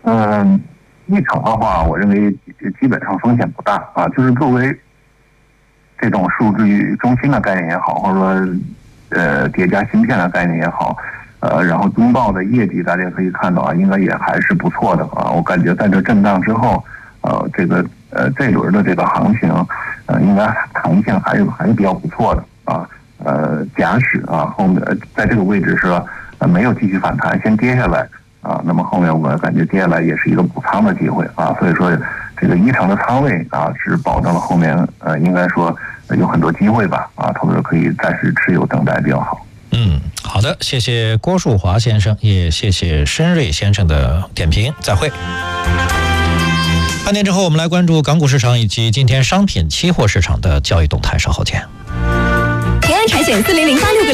一成的话，我认为基本上风险不大啊。就是作为这种数据中心的概念也好，或者说叠加芯片的概念也好，然后中报的业绩大家可以看到啊，应该也还是不错的啊。我感觉在这震荡之后，这轮的这个行情，应该弹性还是比较不错的啊。假使啊后面在这个位置是没有继续反弹，先跌下来啊，那么后面我感觉接下来也是一个补仓的机会啊。所以说这个一成的仓位啊，是保证了后面应该说有很多机会吧啊，投资者可以暂时持有等待比较好。 好的，谢谢郭树华先生，也谢谢申瑞先生的点评，再会。半点之后，我们来关注港股市场以及今天商品期货市场的交易动态，稍后见。 平安财险4008